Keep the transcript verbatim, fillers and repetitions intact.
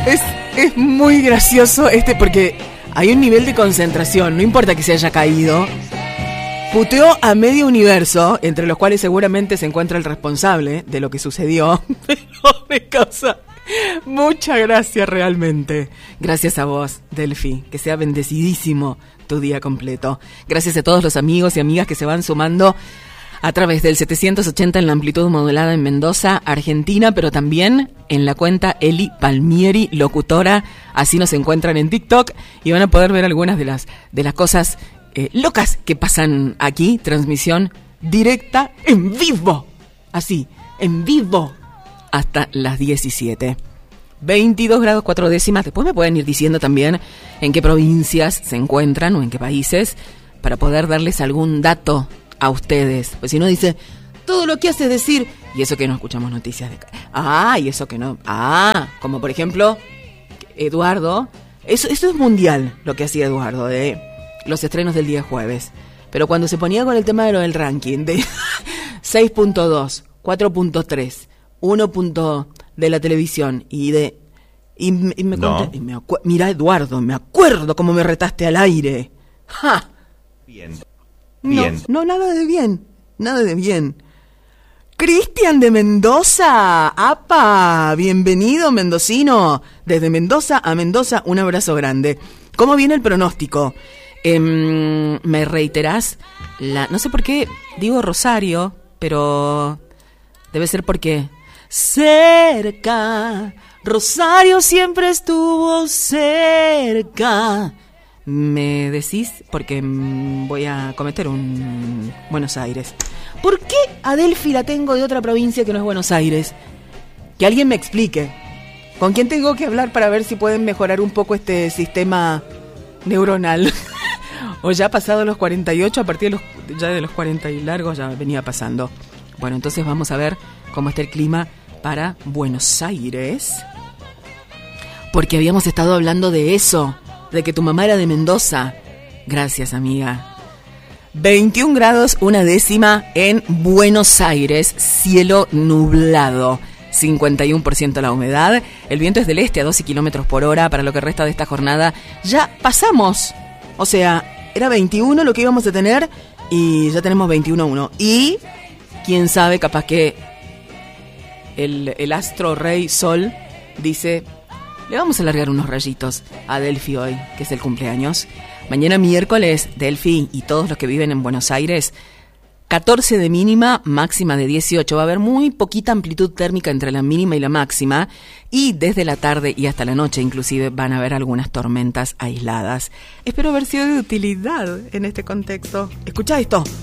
Es, es muy gracioso este porque hay un nivel de concentración, no importa que se haya caído. Puteó a medio universo, entre los cuales seguramente se encuentra el responsable de lo que sucedió. Pero me causa mucha gracia realmente. Gracias a vos, Delphi, que sea bendecidísimo tu día completo. Gracias a todos los amigos y amigas que se van sumando a través del setecientos ochenta en la amplitud modulada en Mendoza, Argentina, pero también en la cuenta Eli Palmieri, locutora. Así nos encuentran en TikTok y van a poder ver algunas de las, de las cosas eh, locas que pasan aquí. Transmisión directa en vivo. Así, en vivo, hasta las diecisiete. veintidós grados cuatro décimas. Después me pueden ir diciendo también en qué provincias se encuentran o en qué países para poder darles algún dato a ustedes. Pues si no dice, todo lo que hace es decir, y eso que no escuchamos noticias de... Ah, y eso que no... Ah, como por ejemplo, Eduardo... Eso, eso es mundial, lo que hacía Eduardo, de los estrenos del día jueves. Pero cuando se ponía con el tema de lo del ranking, de seis punto dos, cuatro punto tres, uno punto de la televisión, y de... Y, y me no. conté, y me acu- Mira, Eduardo, me acuerdo cómo me retaste al aire. ¡Ja! Bien. No, Bien. no, nada de bien, nada de bien. Cristian de Mendoza, ¡apa! Bienvenido, mendocino. Desde Mendoza a Mendoza, un abrazo grande. ¿Cómo viene el pronóstico? Eh, ¿Me reiterás? La, no sé por qué digo Rosario, pero debe ser porque... Cerca, Rosario siempre estuvo cerca. ¿Me decís? Porque voy a cometer un Buenos Aires. ¿Por qué a Delphi la tengo de otra provincia que no es Buenos Aires? Que alguien me explique. ¿Con quién tengo que hablar para ver si pueden mejorar un poco este sistema neuronal? O ya pasado los cuarenta y ocho, a partir de los, ya de los cuarenta y largos ya venía pasando. Bueno, entonces vamos a ver cómo está el clima para Buenos Aires. Porque habíamos estado hablando de eso, de que tu mamá era de Mendoza. Gracias, amiga. veintiún grados, una décima en Buenos Aires, cielo nublado. cincuenta y uno por ciento la humedad. El viento es del este a doce kilómetros por hora. Para lo que resta de esta jornada ya pasamos. O sea, era veintiuno lo que íbamos a tener y ya tenemos veintiuno punto uno. Y quién sabe, capaz que el, el astro rey Sol dice... Le vamos a largar unos rayitos a Delphi hoy, que es el cumpleaños. Mañana miércoles, Delphi y todos los que viven en Buenos Aires, catorce de mínima, máxima de dieciocho. Va a haber muy poquita amplitud térmica entre la mínima y la máxima. Y desde la tarde y hasta la noche inclusive van a haber algunas tormentas aisladas. Espero haber sido de utilidad en este contexto. Escuchá esto.